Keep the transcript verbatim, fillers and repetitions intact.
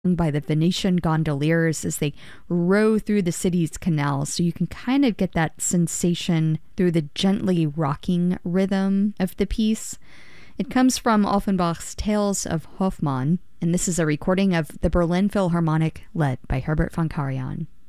by the Venetian gondoliers as they row through the city's canals. So you can kind of get that sensation through the gently rocking rhythm of the piece. It comes from Offenbach's Tales of Hoffmann, and this is a recording of the Berlin Philharmonic led by Herbert von Karajan.